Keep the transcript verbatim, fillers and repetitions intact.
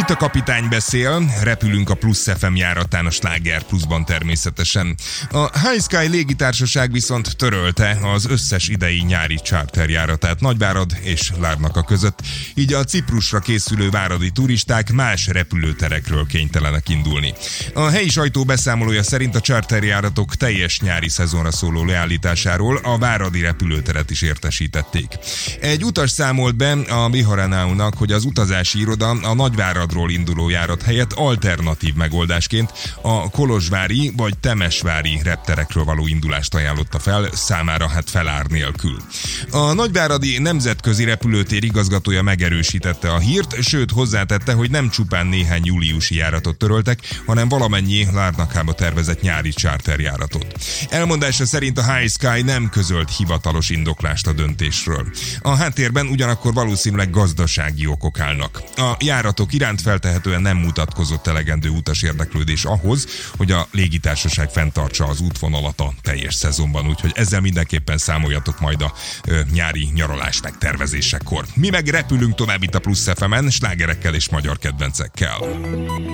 Rüta kapitány beszél, repülünk a Plusz ef em járatán, a Sláger Pluszban természetesen. A High Sky légitársaság viszont törölte az összes idei nyári charterjáratát Nagyvárad és Larnaca között, így a Ciprusra készülő váradi turisták más repülőterekről kénytelenek indulni. A helyi sajtó beszámolója szerint a charterjáratok teljes nyári szezonra szóló leállításáról a váradi repülőteret is értesítették. Egy utas számolt be a Viharanaunak, hogy az utazási iroda a Nagyváradról induló járat helyett alternatív megoldásként a kolozsvári vagy temesvári repterekről való indulást ajánlotta fel, számára hát felár nélkül. A nagyváradi nemzetközi repülőtér igazgatója megerősítette a hírt, sőt hozzátette, hogy nem csupán néhány júliusi járatot töröltek, hanem valamennyi Larnacába tervezett nyári charterjáratot. Elmondása szerint a High Sky nem közölt hivatalos indoklást a döntésről. A háttérben ugyanakkor valószínűleg gazdasági okok állnak. A járatok iránt feltehetően nem mutatkozott elegendő utas érdeklődés ahhoz, hogy a légitársaság fenntartsa az útvonalat a teljes szezonban, úgyhogy ezzel mindenképpen számoljatok majd a ö, nyári nyaralás megtervezésekor. Mi meg repülünk tovább itt a Plusz ef emen, slágerekkel és magyar kedvencekkel.